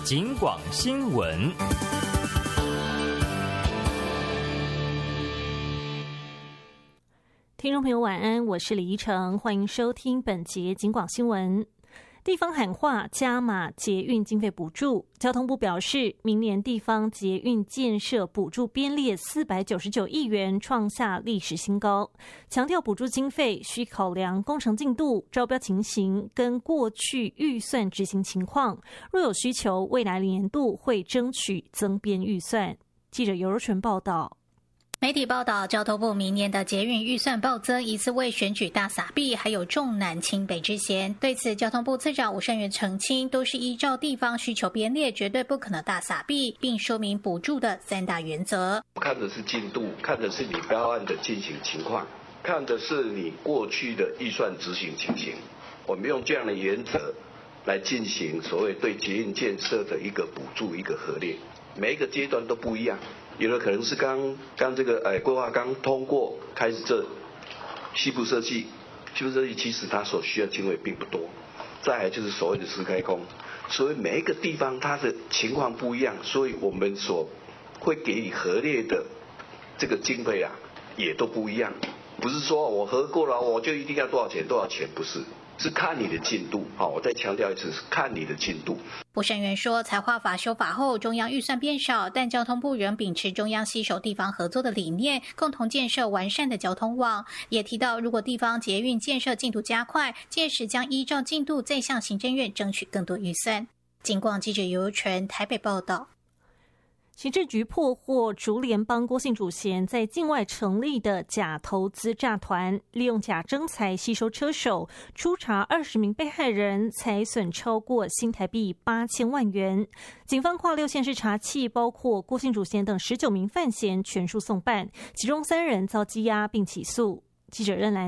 警广新闻。 听众朋友晚安，我是李怡诚，欢迎收听本节警广新闻。地方喊话加码捷运经费补助，交通部表示，明年地方捷运建设补助编列499亿元，创下历史新高。强调补助经费需考量工程进度、招标情形跟过去预算执行情况，若有需求，未来年度会争取增编预算。记者尤若纯报道。 媒体报道，交通部明年的捷运预算暴增，疑似为选举大撒币，还有重南轻北之嫌。对此，交通部次长吴胜元澄清，都是依照地方需求编列，绝对不可能大撒币，并说明补助的3大原则。 看的是进度，看的是你标案的进行情况，看的是你过去的预算执行情形。我们用这样的原则来进行所谓对捷运建设的一个补助，一个核列，每一个阶段都不一样。有的可能是刚这个规划刚通过，开始这西部设计其实它所需要经费并不多。再来就是所谓的施开工，所以每一个地方它的情况不一样，所以我们所会给予核列的这个经费啊，也都不一样。不是说我核过了我就一定要多少钱，不是。是看你的进度，我再强调一次，是看你的进度。 吴胜元说，财划法修法后，中央预算变少，但交通部仍秉持中央携手地方合作的理念，共同建设完善的交通网。也提到，如果地方捷运建设进度加快，届时将依照进度再向行政院争取更多预算。警广记者尤若纯台北报道。 刑事局破获竹联帮郭姓主嫌在境外成立的假投资诈团，利用假征才吸收车手，初查20名被害人，财损超过新台币8000万元。警方跨6县市查缉，包括郭姓主嫌等19名犯嫌，全数送办，其中3人遭羁押并起诉。记者任兰